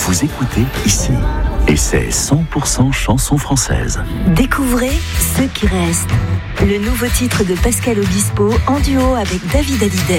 vous écoutez ici. Et c'est 100% chansons françaises. Découvrez Ceux qui restent. Le nouveau titre de Pascal Obispo en duo avec David Hallyday.